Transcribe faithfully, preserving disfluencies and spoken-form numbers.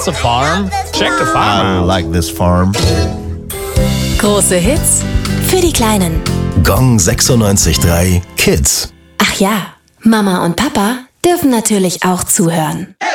That's a farm. Check the I farm out. like this farm. Große Hits für die Kleinen. Gong sechsundneunzig Komma drei Kids. Ach ja, Mama und Papa dürfen natürlich auch zuhören.